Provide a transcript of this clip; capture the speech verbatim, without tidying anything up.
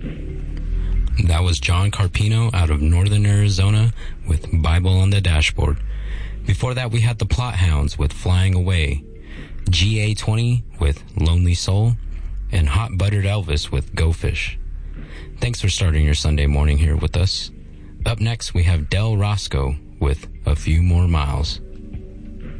That was John Carpino out of Northern Arizona with Bible on the Dashboard. Before that, we had the Plot Hounds with Flying Away, G A twenty with Lonely Soul, and Hot Buttered Elvis with Go Fish. Thanks for starting your Sunday morning here with us. Up next, we have Del Roscoe with A Few More Miles.